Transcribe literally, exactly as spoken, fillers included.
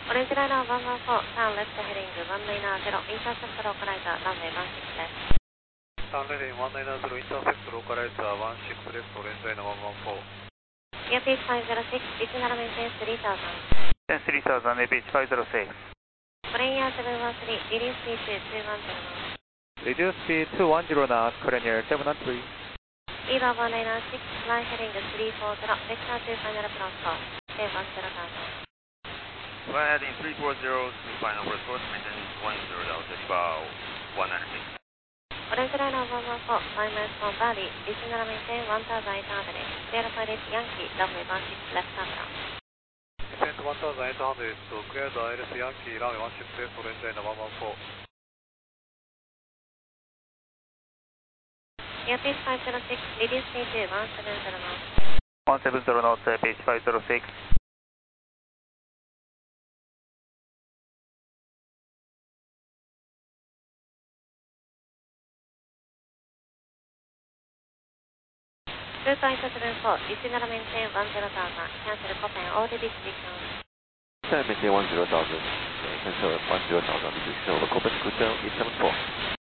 オレンジライナーワンワンフォー、ターンレフトヘディングワンナイナーゼロ、インターセプトローカライザー、ランウェイワンシックスです。 ターンレディンワンナイナーゼロ、インターセプトローカライザーワンシックスレフト、オレンジライナーワンワンフォー。 エアピーチファイブゼロシックス、リスナーメンテンスリーサウザン。 スリーサウザン、エアピーチファイブゼロシックス。 プレイヤーセブンワンスリー、リリースピーチツーワンゼロナイン。 Reduce speed two one zero knots, current near seven one three. Eva one nine nine six, fly heading three four zero, vector to final approach call, ten one zero thousand. Fly heading three four zero to final approach, maintenance one zero Delta, about one nine six. オレンジライナーワンワンフォー、five miles from Bali, リスナーメンテンone thousand eight hundred, clear pilot Yankee, runway one six left turbulence. Descent one thousand eight hundred, cleared I L S Yankee, runway one six left, orange line one one four. Airpiece five zero six, reduce speed to one seven zero knots. one seven zero knots, Airpiece five zero six. ルートイントセブンフォー、リスナーメンテンone zero thousand, cancel Copen, all the restrictions. Maintain one zero thousand, cancel one zero thousand, restriction over Copen, Hotel eight seven four.